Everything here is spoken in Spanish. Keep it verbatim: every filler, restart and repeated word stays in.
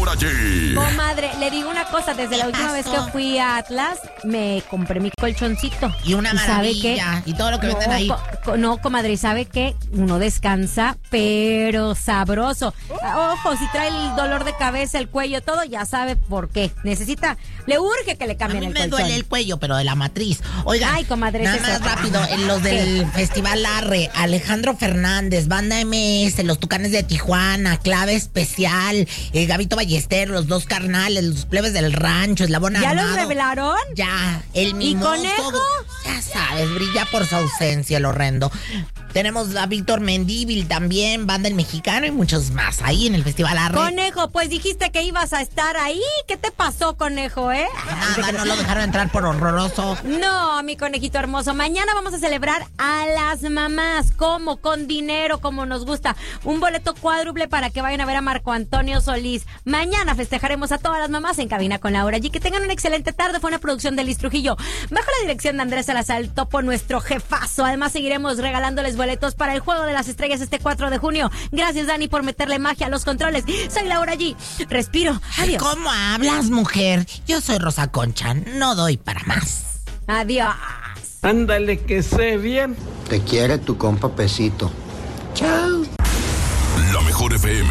Laura G. Comadre, le digo una cosa, desde la última vez que fui a Atlas, me compré mi colchoncito. Y una maravilla. ¿Y sabe qué? Y todo lo que no, venden ahí. Co- no, comadre, ¿sabe qué? Uno descansa, pero sabroso. Ojo, si trae el dolor de cabeza, el cuello, todo, ya sabe por qué. Necesita, le urge que le A cambien mí el me colchón. duele el cuello, pero de la matriz. Oiga, Ay, comadre, nada ese más es- rápido, en los del Festival Arre, Alejandro Fernández, Banda M S, Los Tucanes de Tijuana, Clave Especial, eh, Gabito Ballester, Los Dos Carnales, Los Plebes del Rancho, Eslabón ¿Ya Armado. los revelaron? Ya, el ¿Y mimoso. Conejo? Ya sabes, brilla por su ausencia, el horrendo. Tenemos a Víctor Mendívil también, Banda El Mexicano y muchos más ahí en el Festival Arre. Conejo, pues dijiste que ibas a estar ahí. ¿Qué te pasó, conejo, eh? Nada, no lo dejaron entrar por horroroso. No, mi conejito hermoso. Mañana vamos a celebrar a las mamás. ¿Cómo? Con dinero, como nos gusta. Un boleto cuádruple para que vayan a ver a Marco Antonio Solís. Mañana festejaremos a todas las mamás en Cabina con Laura G. Que tengan una excelente tarde. Fue una producción de Liz Trujillo. Bajo la dirección de Andrés Salazar, el Topo, nuestro jefazo. Además, seguiremos regalándoles boletos para el Juego de las Estrellas este cuatro de junio. Gracias, Dani, por meterle magia a los controles. Soy Laura G. Respiro. Adiós. ¿Cómo hablas, mujer? Yo soy Rosa Concha. No doy para más. Adiós. Ándale, que sé bien. Te quiere tu compa Pesito. Chao. La mejor F M.